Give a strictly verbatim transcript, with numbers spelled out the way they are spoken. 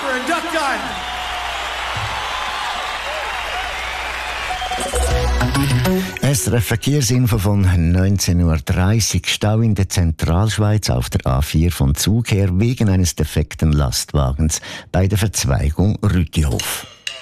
Catherine Duck-Gunn. S R F Verkehrsinfo von neunzehn Uhr dreißig. Stau in der Zentralschweiz auf der A vier von Zug her wegen eines defekten Lastwagens bei der Verzweigung Rütihof.